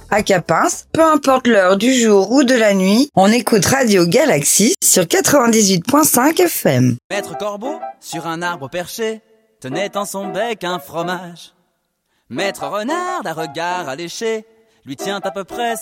À Capins, peu importe l'heure du jour ou de la nuit, on écoute Radio Galaxy sur 98.5 FM. Maître Corbeau, sur un arbre perché, tenait en son bec un fromage. Maître Renard, d'un regard alléché, lui tient à peu près